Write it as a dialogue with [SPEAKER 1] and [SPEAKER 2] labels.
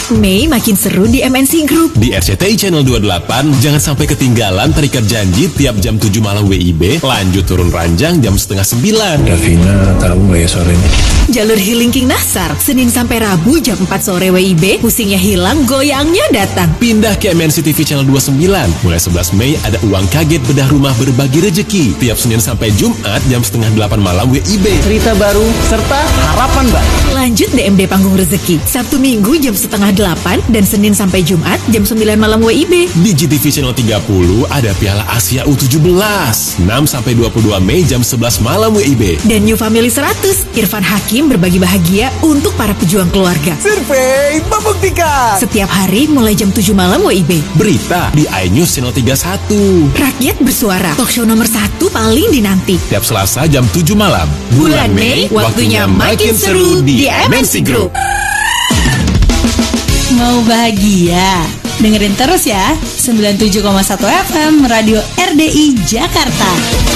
[SPEAKER 1] Mei makin seru di MNC Group.
[SPEAKER 2] Di RCTI Channel 28, jangan sampai ketinggalan terikat janji tiap jam 7 malam WIB, lanjut turun ranjang jam 8:30.
[SPEAKER 3] Davina tahu gak ya sore ini?
[SPEAKER 1] Jalur Healing King Nasar, Senin sampai Rabu jam 4 sore WIB, pusingnya hilang, goyangnya datang.
[SPEAKER 2] Pindah ke MNC TV Channel 29. Mulai 11 Mei ada uang kaget bedah rumah berbagi rejeki. Tiap Senin sampai Jumat jam 7:30 malam WIB.
[SPEAKER 4] Cerita baru serta harapan baru.
[SPEAKER 1] Lanjut DMD Panggung Rezeki, Sabtu Minggu jam 7:30 dan Senin sampai Jumat jam 9 malam WIB.
[SPEAKER 2] Di GTV Channel 30 ada Piala Asia U17. 6 sampai 22 Mei jam 11 malam WIB.
[SPEAKER 1] Dan New Family 100, Irfan Hakim berbagi bahagia untuk para pejuang keluarga.
[SPEAKER 4] Survei membuktikan.
[SPEAKER 1] Setiap hari mulai jam 7 malam WIB.
[SPEAKER 2] Berita di iNews Channel 31.
[SPEAKER 1] Rakyat bersuara, talkshow nomor 1 paling dinanti.
[SPEAKER 2] Tiap Selasa jam 7 malam.
[SPEAKER 1] Bulan Mei, waktunya makin seru di MNC Group.
[SPEAKER 5] Mau bahagia? Dengerin terus ya, 97,1 FM Radio RDI Jakarta.